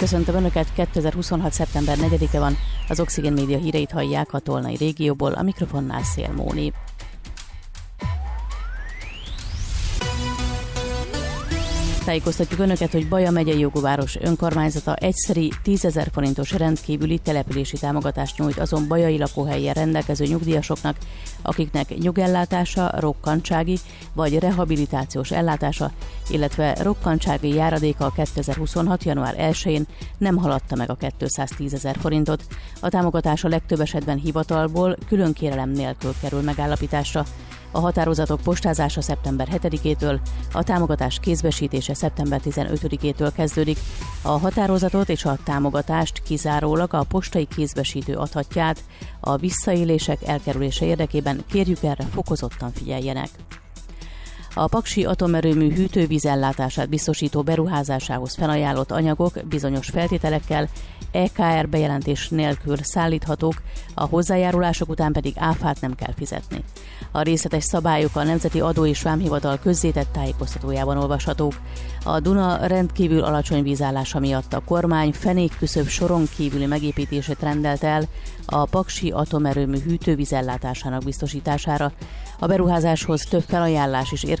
Köszöntöm Önöket, 2026. szeptember 4-e van, az Oxigén Média híreit hallják a Tolnai régióból, a mikrofonnál Szél Móni. Tájékoztatjuk Önöket, hogy Baja megyei jogúváros önkormányzata egyszeri 10 000 forintos rendkívüli települési támogatást nyújt azon bajai lakóhelyen rendelkező nyugdíjasoknak, akiknek nyugellátása, rokkantsági vagy rehabilitációs ellátása, illetve rokkantsági járadéka 2026. január 1-én nem haladta meg a 210 000 forintot. A támogatás a legtöbb esetben hivatalból külön kérelem nélkül kerül megállapításra. A határozatok postázása szeptember 7-től, a támogatás kézbesítése szeptember 15-től kezdődik. A határozatot és a támogatást kizárólag a postai kézbesítő adhatja át. A visszaélések elkerülése érdekében kérjük erre fokozottan figyeljenek. A paksi atomerőmű hűtővízellátását biztosító beruházásához felajánlott anyagok bizonyos feltételekkel EKR bejelentés nélkül szállíthatók, a hozzájárulások után pedig áfát nem kell fizetni. A részletes szabályok a Nemzeti Adó és Vámhivatal közzétett tájékoztatójában olvashatók. A Duna rendkívül alacsony vízállása miatt a kormány fenékküszöb soron kívüli megépítését rendelt el a paksi atomerőmű hűtővízellátásának biztosítására. A beruházáshoz több felajánlás is érkezett